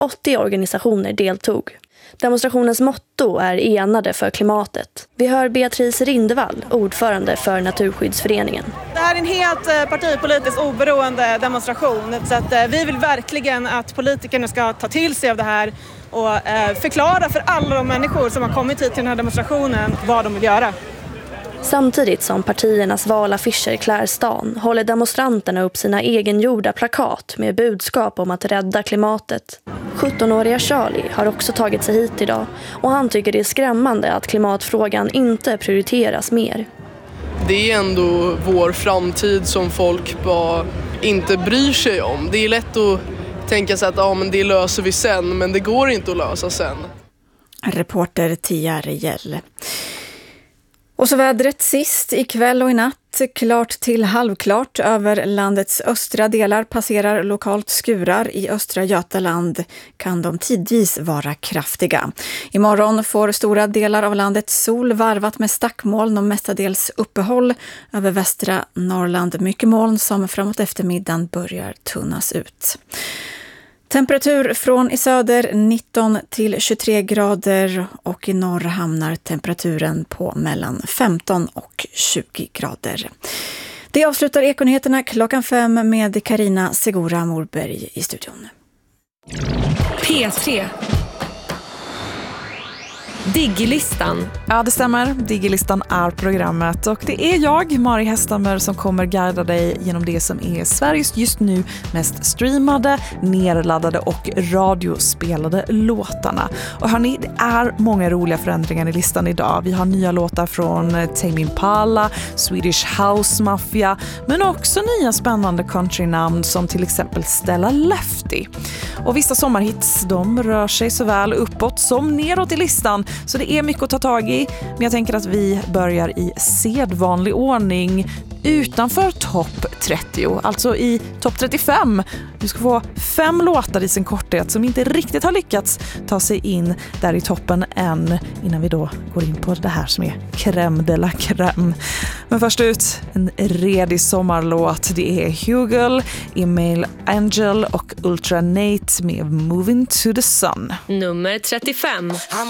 80 organisationer deltog. Demonstrationens motto är enade för klimatet. Vi hör Beatrice Rindevall, ordförande för Naturskyddsföreningen. Det här är en helt partipolitiskt oberoende demonstration. Så att vi vill verkligen att politikerna ska ta till sig av det här och förklara för alla de människor som har kommit hit till den här demonstrationen vad de vill göra. Samtidigt som partiernas valaffischer klär stan håller demonstranterna upp sina egengjorda plakat med budskap om att rädda klimatet. 17-åriga Charlie har också tagit sig hit idag och han tycker det är skrämmande att klimatfrågan inte prioriteras mer. Det är ändå vår framtid som folk bara inte bryr sig om. Det är lätt att tänka sig att men det löser vi sen, men det går inte att lösa sen. Reporter Tia Rejell. Och så vädret sist ikväll och i natt. Klart till halvklart över landets östra delar passerar lokalt skurar. I östra Götaland kan de tidvis vara kraftiga. Imorgon får stora delar av landet sol varvat med stackmoln och mestadels uppehåll. Över västra Norrland mycket moln som framåt eftermiddagen börjar tunnas ut. Temperatur från i söder 19 till 23 grader och i norr hamnar temperaturen på mellan 15 och 20 grader. Det avslutar Ekonyheterna 5:00 med Carina Segura Morberg i studion. P3 Digilistan. Ja, det stämmer. Digilistan är programmet och det är jag, Mari Hästammer, som kommer guida dig genom det som är Sveriges just nu mest streamade, nerladdade och radiospelade låtarna. Och hörni, det är många roliga förändringar i listan idag. Vi har nya låtar från Tame Impala, Swedish House Mafia, men också nya spännande countrynamn som till exempel Stella Lefty. Och vissa sommarhits, de rör sig såväl uppåt som neråt i listan. Så det är mycket att ta tag i, men jag tänker att vi börjar i sedvanlig ordning utanför topp 30, alltså i topp 35. Du ska få 5 låtar i sin korthet som inte riktigt har lyckats ta sig in där i toppen än, innan vi då går in på det här som är crème de la crème. Men först ut, en redig sommarlåt. Det är Hugel, Email Angel och Ultra Nate med Moving to the Sun. Nummer 35.